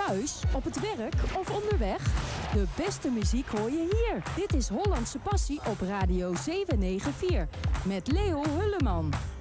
Thuis, op het werk of onderweg? De beste muziek hoor je hier. Dit is Hollandse Passie op Radio 794 met Leo Hulleman.